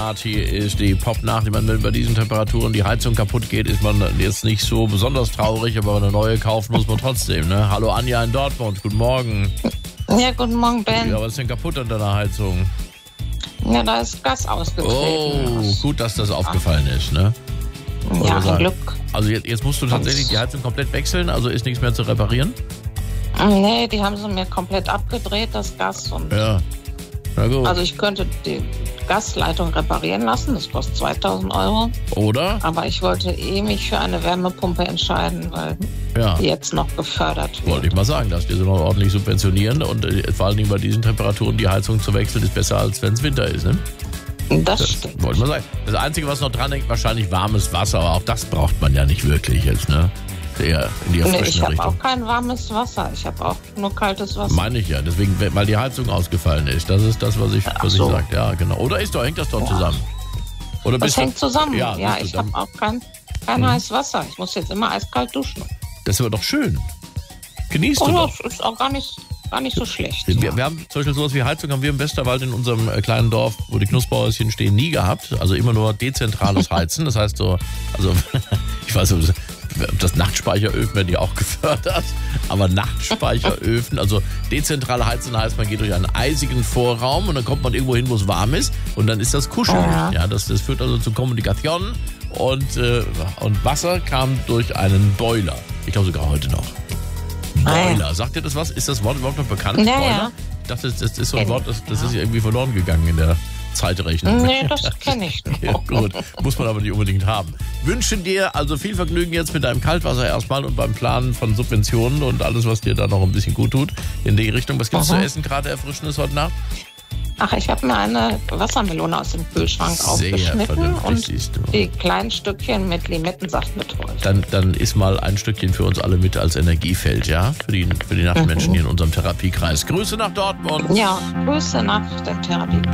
Party ist die Popnacht. Ich meine, wenn bei diesen Temperaturen die Heizung kaputt geht, ist man jetzt nicht so besonders traurig, aber eine neue kaufen muss man trotzdem. Ne? Hallo Anja in Dortmund, guten Morgen. Ja, guten Morgen, Ben. Ja, was ist denn kaputt an deiner Heizung? Ja, da ist Gas ausgetreten. Oh, gut, dass das aufgefallen ist, ne? Ja, ein Glück. Also jetzt musst du tatsächlich die Heizung komplett wechseln, also ist nichts mehr zu reparieren? Nee, die haben sie mir komplett abgedreht, das Gas. Und Ja, na gut. also ich könnte die Gasleitung reparieren lassen, das kostet 2.000 Euro. Oder? Aber ich wollte mich für eine Wärmepumpe entscheiden, weil die jetzt noch gefördert wird. Wollte ich mal sagen, dass die so noch ordentlich subventionieren und vor allen Dingen bei diesen Temperaturen die Heizung zu wechseln ist besser, als wenn es Winter ist, ne? Das stimmt. Wollte ich mal sagen. Das Einzige, was noch dran hängt, wahrscheinlich warmes Wasser, aber auch das braucht man ja nicht wirklich jetzt, ne? Eher in die erfrischende Ich habe Richtung. auch kein warmes Wasser, ich habe auch nur kaltes Wasser. Meine ich ja, deswegen, weil die Heizung ausgefallen ist. Das ist das, was ich sage. Ja, genau. Oder hängt das doch zusammen? Oder das hängt zusammen. Ja, bist du ich habe auch kein heißes Wasser. Ich muss jetzt immer eiskalt duschen. Das ist aber doch schön. Genießt du doch. Das ist auch gar nicht so schlecht. Wir haben zum Beispiel sowas wie Heizung haben wir im Westerwald in unserem kleinen Dorf, wo die Knusperhäuschen stehen, nie gehabt. Also immer nur dezentrales Heizen. Das heißt so, also ich weiß nicht, das Nachtspeicheröfen werden ja auch gefördert, aber Nachtspeicheröfen, also dezentrale Heizen heißt, man geht durch einen eisigen Vorraum und dann kommt man irgendwo hin, wo es warm ist und dann ist das kuschelig. Ja, das führt also zu Kommunikation und Wasser kam durch einen Boiler. Ich glaube sogar heute noch. Boiler, sagt ihr das was? Ist das Wort überhaupt noch bekannt? Ja, Boiler? ja. Ich dachte, das ist so ein Wort, das ist irgendwie verloren gegangen in der Zeitrechnung. Nee, das kenne ich nicht. Ja, gut, muss man aber nicht unbedingt haben. Wünschen dir also viel Vergnügen jetzt mit deinem Kaltwasser erstmal und beim Planen von Subventionen und alles, was dir da noch ein bisschen gut tut in die Richtung. Was gibt's zu essen gerade Erfrischendes heute Nacht? Ach, ich habe mir eine Wassermelone aus dem Kühlschrank aufgeschnitten und die kleinen Stückchen mit Limettensaft betreut. Dann iss mal ein Stückchen für uns alle mit als Energiefeld, ja? Für die Nachtmenschen hier in unserem Therapiekreis. Grüße nach Dortmund. Ja, Grüße nach der Therapie.